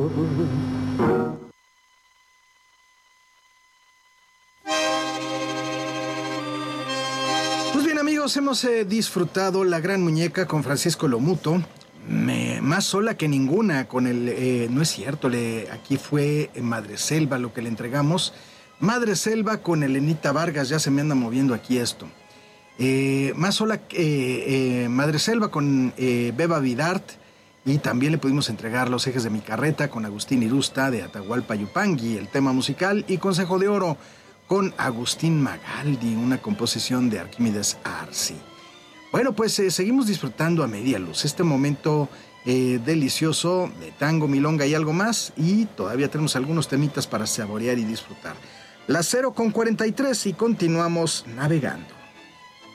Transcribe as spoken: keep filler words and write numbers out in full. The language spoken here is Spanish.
Pues bien, amigos, hemos eh, disfrutado La Gran Muñeca con Francisco Lomuto. Me, más sola que ninguna con el... Eh, no es cierto, le, aquí fue Madreselva lo que le entregamos. Madreselva con Elenita Vargas, ya se me anda moviendo aquí esto. Eh, más sola que eh, eh, Madreselva con eh, Beba Vidart. Y también le pudimos entregar Los Ejes de mi Carreta con Agustín Irusta de Atahualpa Yupanqui, el tema musical, y Consejo de Oro con Agustín Magaldi, una composición de Arquímedes Arzi. Bueno, pues eh, seguimos disfrutando a media luz este momento eh, delicioso de tango, milonga y algo más, y todavía tenemos algunos temitas para saborear y disfrutar. Las cero con cuarenta y tres y continuamos navegando.